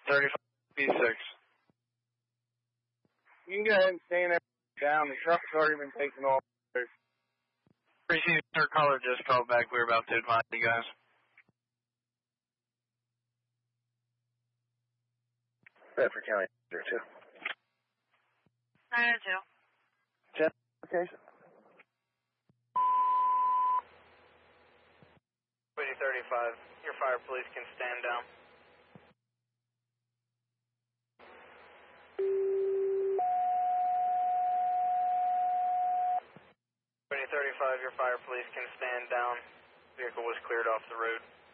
35 B6. You can go ahead and stand there down. The truck's already been taken off. Received third caller just called back. We're about to advise you guys. Bedford County, 2. 902. Check application. 35, your fire police can stand down. 35, your fire police can stand down. Vehicle was cleared off the road.